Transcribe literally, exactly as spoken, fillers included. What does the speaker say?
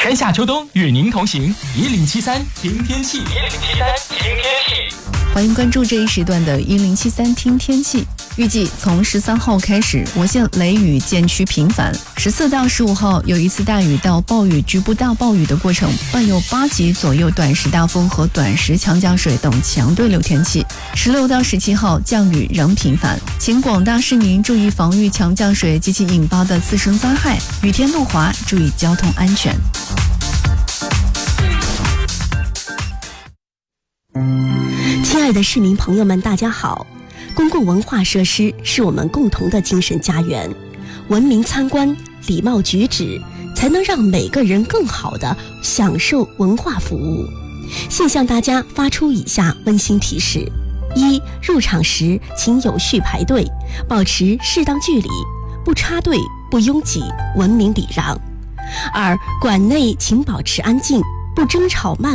春夏秋冬与您同行，一零七三听天气，一零七三听天气。 欢迎关注这一时段的一零七三听天气。预计从十三号开始，我县雷雨渐趋频繁。十四到十五号有一次大雨到暴雨、局部大暴雨的过程，伴有八级左右短时大风和短时强降水等强对流天气。十六到十七号降雨仍频繁，请广大市民注意防御强降水及其引发的次生灾害，雨天路滑，注意交通安全。 亲爱的市民朋友们，大家好！公共文化设施是我们共同的精神家园，文明参观、礼貌举止，才能让每个人更好地享受文化服务。现向大家发出以下温馨提示：一、入场时请有序排队，保持适当距离，不插队、不拥挤，文明礼让；二、馆内请保持安静，不争吵谩